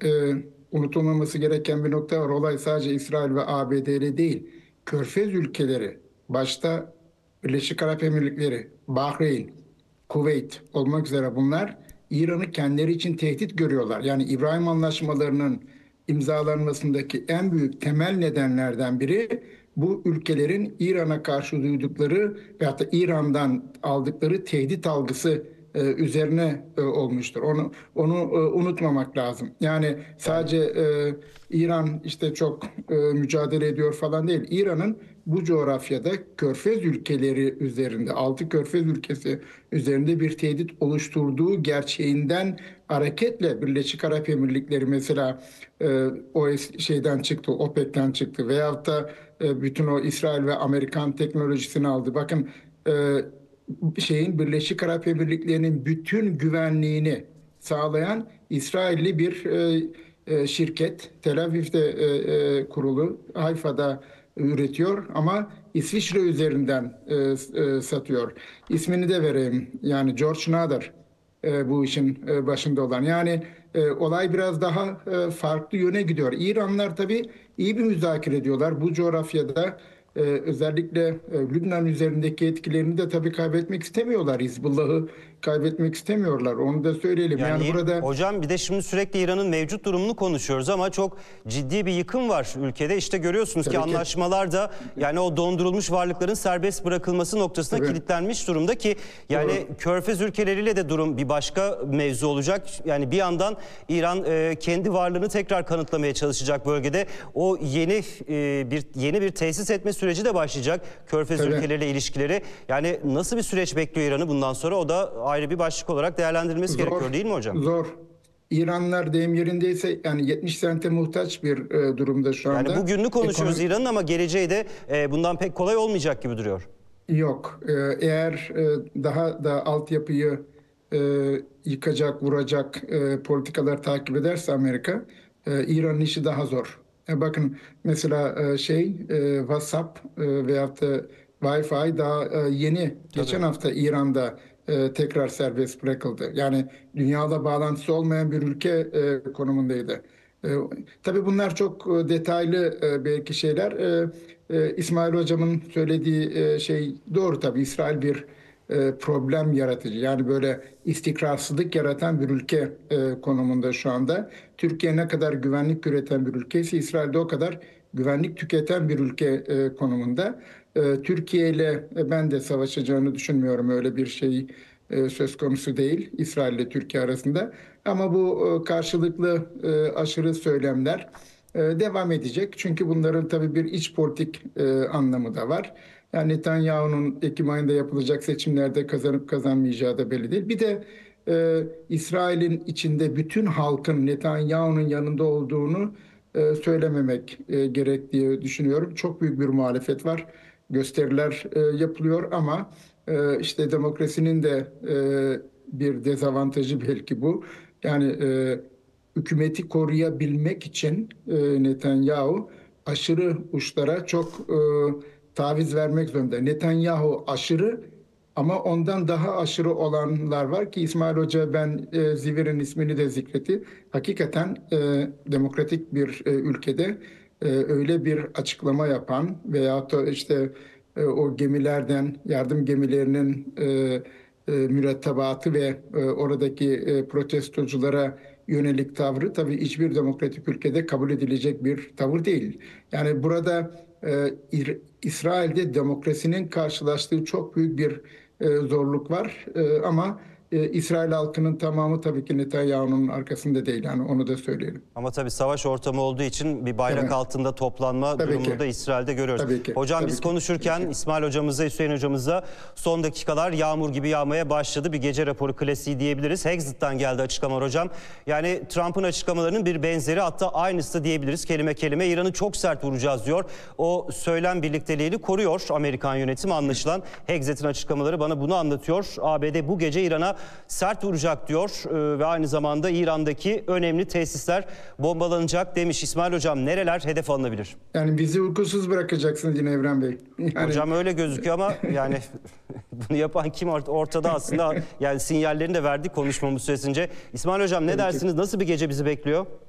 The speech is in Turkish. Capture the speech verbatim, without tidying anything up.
e, unutulmaması gereken bir nokta var. Olay sadece İsrail ve A B D'li değil. Körfez ülkeleri, başta Birleşik Arap Emirlikleri, Bahreyn, Kuveyt olmak üzere bunlar İran'ı kendileri için tehdit görüyorlar. Yani İbrahim Anlaşmaları'nın imzalanmasındaki en büyük temel nedenlerden biri bu ülkelerin İran'a karşı duydukları veyahut da İran'dan aldıkları tehdit algısı e, üzerine e, olmuştur. Onu onu e, unutmamak lazım. Yani Yani sadece e, İran işte çok e, mücadele ediyor falan değil. İran'ın bu coğrafyada Körfez ülkeleri üzerinde, altı Körfez ülkesi üzerinde bir tehdit oluşturduğu gerçeğinden hareketle Birleşik Arap Emirlikleri mesela e, o şeyden çıktı, OPEC'ten çıktı veyahut da e, bütün o İsrail ve Amerikan teknolojisini aldı. Bakın e, şeyin Birleşik Arap Emirlikleri'nin bütün güvenliğini sağlayan İsrailli bir e, e, şirket. Tel Aviv'de e, e, kurulu, Hayfa'da üretiyor ama İsviçre üzerinden e, e, satıyor. İsmini de vereyim. Yani George Nader e, bu işin e, başında olan. Yani e, olay biraz daha e, farklı yöne gidiyor. İranlılar tabii iyi bir müzakere ediyorlar. Bu coğrafyada e, özellikle e, Lübnan üzerindeki etkilerini de tabii kaybetmek istemiyorlar. Hizbullah'ı kaybetmek istemiyorlar. Onu da söyleyelim. Yani Yani burada hocam bir de şimdi sürekli İran'ın mevcut durumunu konuşuyoruz ama çok ciddi bir yıkım var ülkede. İşte görüyorsunuz ki tabii ki anlaşmalar da yani o dondurulmuş varlıkların serbest bırakılması noktasına tabii, kilitlenmiş durumda ki yani doğru. Körfez ülkeleriyle de durum bir başka mevzu olacak. Yani bir yandan İran e, kendi varlığını tekrar kanıtlamaya çalışacak bölgede. O yeni e, bir yeni bir tesis etme süreci de başlayacak Körfez Tabii. ülkeleriyle ilişkileri. Yani nasıl bir süreç bekliyor İran'ı bundan sonra, o da ayrı bir başlık olarak değerlendirilmesi Zor, gerekiyor değil mi hocam? zor. İranlılar deyim yerindeyse yani yetmiş sente muhtaç bir e, durumda şu Yani anda. bugününü konuşuyoruz Ekonomi İran'ın ama geleceği de e, bundan pek kolay olmayacak gibi duruyor. yok. E, eğer e, daha da altyapıyı e, yıkacak, vuracak e, politikalar takip ederse Amerika, e, İran'ın işi daha zor. E, bakın mesela e, şey e, WhatsApp e, veyahut da Wi-Fi daha e, yeni Tabii. geçen hafta İran'da e, tekrar serbest bırakıldı. Yani dünyada bağlantısı olmayan bir ülke e, konumundaydı. E, tabii bunlar çok e, detaylı e, belki şeyler. E, e, İsmail Hocam'ın söylediği e, şey doğru tabii. İsrail bir e, problem yaratıcı. Yani böyle istikrarsızlık yaratan bir ülke e, konumunda şu anda. Türkiye ne kadar güvenlik üreten bir ülkeyse İsrail de o kadar güvenlik tüketen bir ülke e, konumunda. E, Türkiye ile e, ben de savaşacağını düşünmüyorum. Öyle bir şey e, söz konusu değil İsrail ile Türkiye arasında. Ama bu e, karşılıklı e, aşırı söylemler e, devam edecek. Çünkü bunların tabii bir iç politik e, anlamı da var. Yani Netanyahu'nun Ekim ayında yapılacak seçimlerde kazanıp kazanmayacağı da belli değil. Bir de e, İsrail'in içinde bütün halkın Netanyahu'nun yanında olduğunu e, söylememek e, gerek diye düşünüyorum. Çok büyük bir muhalefet var. Gösteriler e, yapılıyor ama e, işte demokrasinin de e, bir dezavantajı belki bu. Yani e, hükümeti koruyabilmek için e, Netanyahu aşırı uçlara çok e, taviz vermek zorunda. Netanyahu aşırı ama ondan daha aşırı olanlar var ki İsmail Hoca ben e, Ziver'in ismini de zikretti. Hakikaten e, demokratik bir e, ülkede e, öyle bir açıklama yapan veyahut da işte e, o gemilerden yardım gemilerinin e, e, mürettebatı ve e, oradaki e, protestoculara yönelik tavrı tabii hiçbir demokratik ülkede kabul edilecek bir tavır değil. Yani burada e, İsrail'de demokrasinin karşılaştığı çok büyük bir e, zorluk var. E, ama e, İsrail halkının tamamı tabii ki Netanyahu'nun arkasında değil. Yani onu da söyleyelim. Ama tabii savaş ortamı olduğu için bir bayrak Evet. altında toplanma Tabii durumunu ki. da İsrail'de görüyoruz. Tabii ki. Hocam Tabii biz ki. Tabii konuşurken ki. İsmail hocamızla, Hüseyin hocamızla son dakikalar yağmur gibi yağmaya başladı. Bir gece raporu klasiği diyebiliriz. Hexit'ten geldi açıklamalar hocam. Yani Trump'ın açıklamalarının bir benzeri, hatta aynısı da diyebiliriz kelime kelime. İran'ı çok sert vuracağız diyor. O söylem birlikteliğini koruyor Amerikan yönetimi anlaşılan. Hexit'in açıklamaları bana bunu anlatıyor. A B D bu gece İran'a sert vuracak diyor ee, ve aynı zamanda İran'daki önemli tesisler bombalanacak demiş. İsmail hocam nereler hedef alınabilir? Yani bizi uykusuz bırakacaksınız yine Evren Bey. Yani Hocam öyle gözüküyor ama yani bunu yapan kim ortada aslında, yani sinyallerini de verdik konuşmamız süresince. İsmail hocam ne Tabii ki. dersiniz? Nasıl bir gece bizi bekliyor?